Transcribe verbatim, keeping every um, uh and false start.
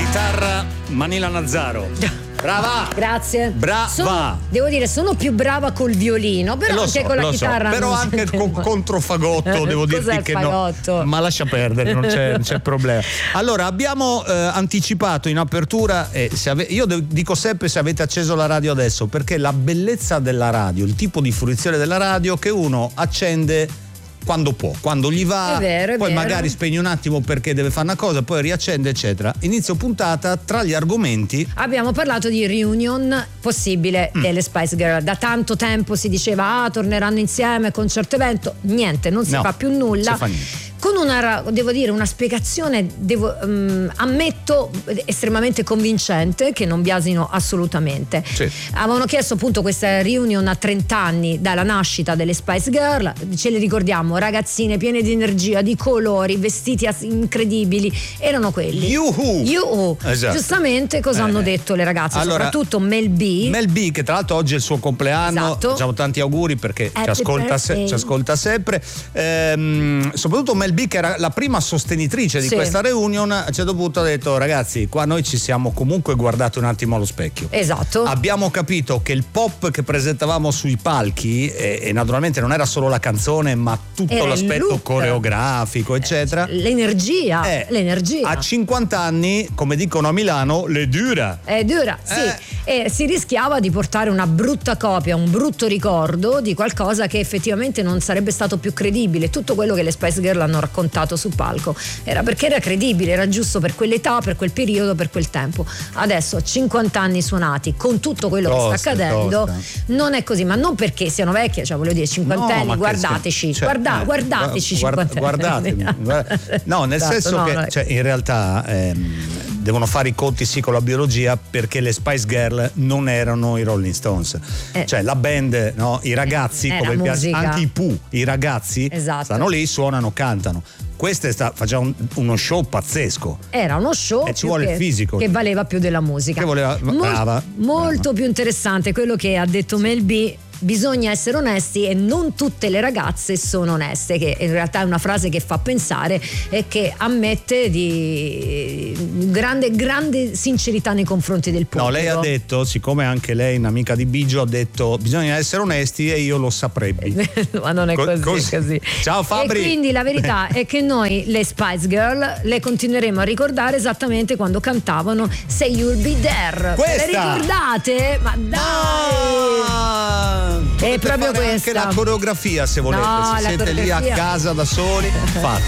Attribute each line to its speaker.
Speaker 1: Chitarra Manila Nazzaro. Brava!
Speaker 2: Grazie.
Speaker 1: Brava!
Speaker 2: Sono, devo dire, sono più brava col violino, però
Speaker 1: lo
Speaker 2: anche
Speaker 1: so,
Speaker 2: con la
Speaker 1: lo
Speaker 2: chitarra.
Speaker 1: So, però
Speaker 2: non
Speaker 1: anche
Speaker 2: sente
Speaker 1: con
Speaker 2: male.
Speaker 1: controfagotto, devo
Speaker 2: Cos'è
Speaker 1: dirti
Speaker 2: il
Speaker 1: che
Speaker 2: fagotto?
Speaker 1: no. Ma lascia perdere, non c'è, non c'è problema. Allora, abbiamo eh, anticipato in apertura, eh, se ave- io de- dico sempre se avete acceso la radio adesso, perché la bellezza della radio, il tipo di fruizione della radio che uno accende quando può, quando gli va,
Speaker 2: È vero, è
Speaker 1: poi
Speaker 2: vero.
Speaker 1: magari spegne un attimo perché deve fare una cosa, poi riaccende, eccetera. Inizio puntata, tra gli argomenti
Speaker 2: Abbiamo parlato di reunion possibile
Speaker 1: Mm.
Speaker 2: delle Spice Girl. Da tanto tempo si diceva ah, torneranno insieme, concerto evento. Niente, non si
Speaker 1: No,
Speaker 2: fa più nulla.
Speaker 1: si fa niente.
Speaker 2: Con una, devo dire, una spiegazione, devo, um, ammetto, estremamente convincente, che non biasino assolutamente.
Speaker 1: Sì.
Speaker 2: Avevano chiesto appunto questa reunion a trenta anni dalla nascita delle Spice Girl, ce le ricordiamo, ragazzine piene di energia, di colori, vestiti as- incredibili, erano quelli.
Speaker 1: Yuhu!
Speaker 2: Yuhu!
Speaker 1: Esatto.
Speaker 2: Giustamente cosa
Speaker 1: Eh.
Speaker 2: hanno detto le ragazze,
Speaker 1: Allora,
Speaker 2: soprattutto Mel B.
Speaker 1: Mel B, che tra l'altro oggi è il suo compleanno,
Speaker 2: Esatto.
Speaker 1: facciamo tanti auguri perché ci
Speaker 2: Happy
Speaker 1: ascolta, se-
Speaker 2: birthday.
Speaker 1: ci ascolta sempre. Ehm, soprattutto Mel B, che era la prima sostenitrice di
Speaker 2: Sì.
Speaker 1: questa reunion, a un certo punto ha detto: ragazzi, qua noi ci siamo comunque guardati un attimo allo specchio.
Speaker 2: Esatto.
Speaker 1: Abbiamo capito che il pop che presentavamo sui palchi, e, e naturalmente non era solo la canzone, ma tutto
Speaker 2: Era il
Speaker 1: l'aspetto
Speaker 2: look.
Speaker 1: coreografico, eccetera.
Speaker 2: L'energia,
Speaker 1: Eh,
Speaker 2: l'energia.
Speaker 1: A cinquanta anni, come dicono a Milano, le dura.
Speaker 2: È dura, sì.
Speaker 1: Eh.
Speaker 2: E si rischiava di portare una brutta copia, un brutto ricordo di qualcosa che effettivamente non sarebbe stato più credibile. Tutto quello che le Spice Girl hanno raccontato sul palco era perché era credibile, era giusto per quell'età, per quel periodo, per quel tempo. Adesso, cinquanta anni suonati, con tutto quello
Speaker 1: Tosta,
Speaker 2: che sta accadendo,
Speaker 1: tosta.
Speaker 2: non è così. Ma non perché siano vecchie, cioè voglio dire, cinquantenni,
Speaker 1: No, ma che
Speaker 2: guardateci,
Speaker 1: sì, cioè,
Speaker 2: guarda-
Speaker 1: eh,
Speaker 2: guardateci
Speaker 1: guarda-
Speaker 2: cinquantenni.
Speaker 1: guardatemi, guarda- no, nel
Speaker 2: Esatto,
Speaker 1: senso
Speaker 2: no,
Speaker 1: che
Speaker 2: no.
Speaker 1: cioè, in realtà ehm, devono fare i conti sì con la biologia, perché le Spice Girl non erano i Rolling Stones.
Speaker 2: Eh.
Speaker 1: Cioè la band, no, i ragazzi,
Speaker 2: Eh,
Speaker 1: come
Speaker 2: la
Speaker 1: piace,
Speaker 2: musica.
Speaker 1: anche i Pooh, i ragazzi
Speaker 2: Esatto.
Speaker 1: stanno lì, suonano, cantano. Queste sta, faceva un- uno show pazzesco.
Speaker 2: Era uno show
Speaker 1: E ci
Speaker 2: più
Speaker 1: vuole
Speaker 2: che,
Speaker 1: il fisico.
Speaker 2: che valeva più della musica.
Speaker 1: Che voleva- brava,
Speaker 2: molto
Speaker 1: brava.
Speaker 2: più interessante quello che ha detto Mel B. Bisogna essere onesti e non tutte le ragazze sono oneste, che in realtà è una frase che fa pensare e che ammette di grande, grande sincerità nei confronti del pubblico.
Speaker 1: No, lei ha detto, siccome anche lei è un'amica di Bigio, ha detto bisogna essere onesti e io lo saprebbe.
Speaker 2: Ma non è
Speaker 1: Co-
Speaker 2: così,
Speaker 1: così.
Speaker 2: così.
Speaker 1: Ciao, Fabri.
Speaker 2: E quindi la verità è che noi le Spice Girl le continueremo a ricordare esattamente quando cantavano Say You'll Be There.
Speaker 1: Questa!
Speaker 2: Le ricordate? Ma dai!
Speaker 1: Ah,
Speaker 2: È
Speaker 1: potete
Speaker 2: proprio
Speaker 1: fare
Speaker 2: questa.
Speaker 1: anche la coreografia se volete,
Speaker 2: No,
Speaker 1: se
Speaker 2: la
Speaker 1: siete lì a
Speaker 2: coreografia.
Speaker 1: casa da soli, fate.